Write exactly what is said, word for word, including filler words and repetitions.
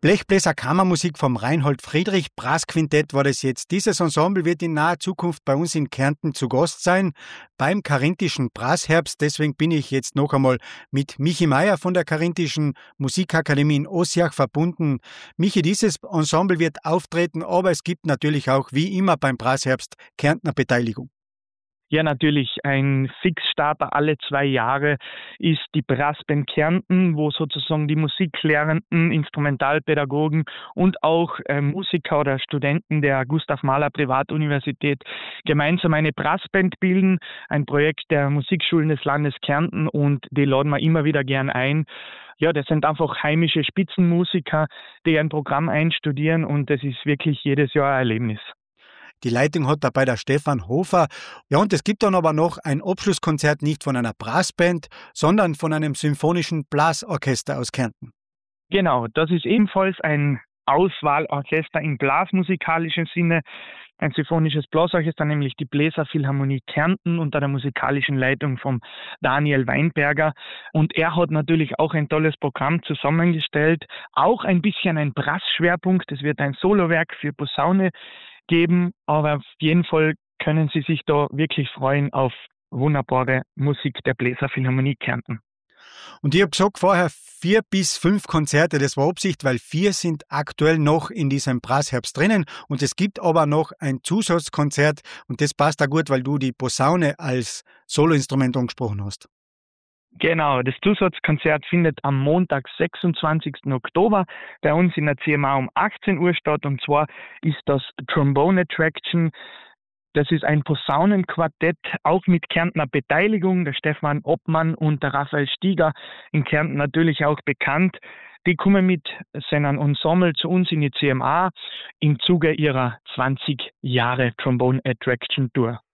Blechbläser Kammermusik vom Reinhold Friedrich Brassquintett war das jetzt. Dieses Ensemble wird in naher Zukunft bei uns in Kärnten zu Gast sein, beim Karinthischen Brassherbst. Deswegen bin ich jetzt noch einmal mit Michi Meier von der Karinthischen Musikakademie in Ossiach verbunden. Michi, dieses Ensemble wird auftreten, aber es gibt natürlich auch, wie immer beim Brassherbst, Kärntner Beteiligung. Ja, natürlich. Ein Fixstarter alle zwei Jahre ist die Brassband Kärnten, wo sozusagen die Musiklehrenden, Instrumentalpädagogen und auch äh, Musiker oder Studenten der Gustav Mahler Privatuniversität gemeinsam eine Brassband bilden. Ein Projekt der Musikschulen des Landes Kärnten, und die laden wir immer wieder gern ein. Ja, das sind einfach heimische Spitzenmusiker, die ein Programm einstudieren, und das ist wirklich jedes Jahr ein Erlebnis. Die Leitung hat dabei der Stefan Hofer. Ja, und es gibt dann aber noch ein Abschlusskonzert nicht von einer Brassband, sondern von einem symphonischen Blasorchester aus Kärnten. Genau, das ist ebenfalls ein Auswahlorchester im blasmusikalischen Sinne. Ein symphonisches Blasorchester, nämlich die Bläserphilharmonie Kärnten unter der musikalischen Leitung von Daniel Weinberger. Und er hat natürlich auch ein tolles Programm zusammengestellt. Auch ein bisschen ein Brassschwerpunkt. Es wird ein Solowerk für Posaune geben, aber auf jeden Fall können Sie sich da wirklich freuen auf wunderbare Musik der Bläserphilharmonie Kärnten. Und ich habe gesagt vorher vier bis fünf Konzerte, das war Absicht, weil vier sind aktuell noch in diesem Brassherbst drinnen, und es gibt aber noch ein Zusatzkonzert, und das passt da gut, weil du die Posaune als Soloinstrument angesprochen hast. Genau, das Zusatzkonzert findet am Montag, sechsundzwanzigsten Oktober bei uns in der C M A um achtzehn Uhr statt, und zwar ist das Trombone Attraction. Das ist ein Posaunenquartett, auch mit Kärntner Beteiligung, der Stefan Obmann und der Raphael Stieger, in Kärnten natürlich auch bekannt. Die kommen mit seinem Ensemble zu uns in die C M A im Zuge ihrer zwanzig Jahre Trombone Attraction Tour.